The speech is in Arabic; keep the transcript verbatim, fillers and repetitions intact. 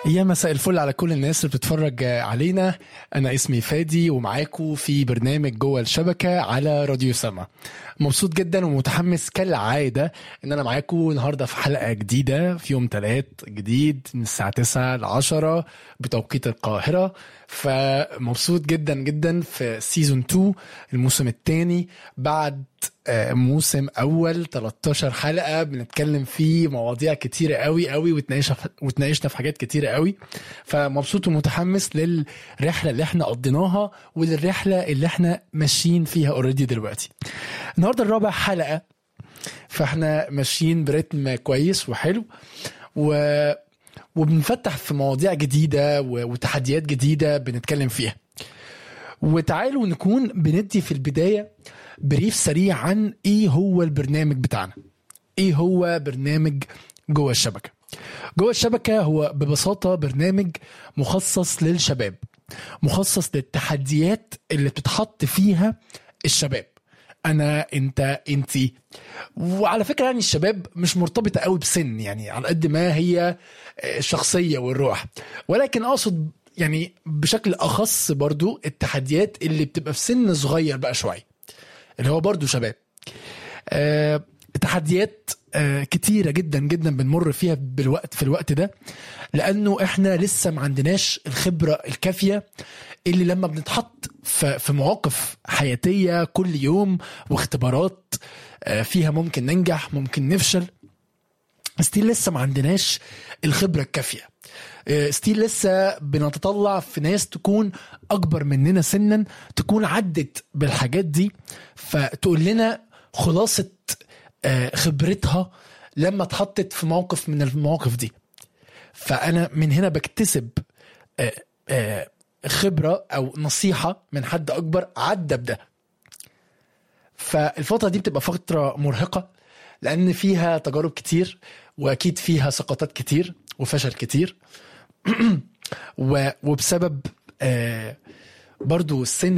يا مساء الفل على كل الناس اللي بتتفرج علينا. أنا اسمي فادي ومعاكم في برنامج جوه الشبكة على راديو سما. مبسوط جدا ومتحمس كالعادة إن أنا معاكم النهاردة في حلقة جديدة في يوم تلات جديد من الساعة تسعة لعشرة بتوقيت القاهرة. فمبسوط جدا جدا في سيزون اتنين الموسم الثاني بعد موسم اول تلتاشر حلقة بنتكلم فيه مواضيع كتيرة قوي قوي وتناقشنا في حاجات كتيرة قوي. فمبسوط ومتحمس للرحلة اللي احنا قضيناها وللرحلة اللي احنا ماشيين فيها اوريدي دلوقتي. النهاردة الرابع حلقة، فاحنا ماشيين برتم كويس وحلو و... وبنفتح في مواضيع جديدة وتحديات جديدة بنتكلم فيها. وتعالوا نكون بندي في البداية بريف سريع عن ايه هو البرنامج بتاعنا. ايه هو برنامج جوه الشبكة؟ جوه الشبكة هو ببساطة برنامج مخصص للشباب، مخصص للتحديات اللي بتتحط فيها الشباب. انا انت انتي. وعلى فكرة يعني الشباب مش مرتبطة قوي بسن، يعني على قد ما هي الشخصية والروح، ولكن اقصد يعني بشكل اخص برضو التحديات اللي بتبقى في سن صغير بقى شوية، اللي هو برضو شباب. أه تحديات أه كتيرة جدا جدا بنمر فيها بالوقت في الوقت ده، لأنه إحنا لسه ما عندناش الخبرة الكافية اللي لما بنتحط في مواقف حياتية كل يوم واختبارات أه فيها ممكن ننجح ممكن نفشل، ستيل لسه ما عندناش الخبرة الكافية. ستيل لسه بنتطلع في ناس تكون أكبر مننا سنا، تكون عدت بالحاجات دي، فتقول لنا خلاصة خبرتها لما اتحطت في موقف من المواقف دي. فأنا من هنا بكتسب خبرة أو نصيحة من حد أكبر عدى بده. فالفترة دي بتبقى فترة مرهقة لأن فيها تجارب كتير، وأكيد فيها سقطات كتير وفشل كتير وبسبب برضو السن